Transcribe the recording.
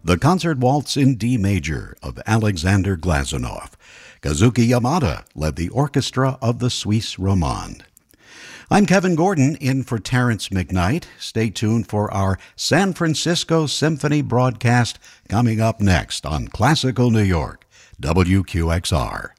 the Concert Waltz in D Major of Alexander Glazunov. Kazuki Yamada led the orchestra of the Suisse Romande. I'm Kevin Gordon, in for Terrence McKnight. Stay tuned for our San Francisco Symphony broadcast coming up next on Classical New York, WQXR.